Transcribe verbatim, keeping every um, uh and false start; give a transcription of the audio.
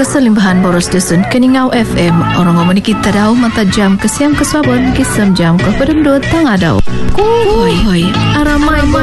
keselimbahan boros dusun Keningau F M. Orang ngomong kita daw mata jam kesiam keswabon kisam jam ke pedemdut tang adau. Kuy, aramai